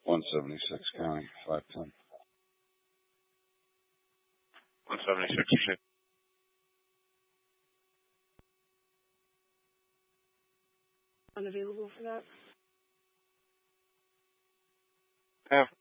176 County, 510. 176. Unavailable for that? Yeah.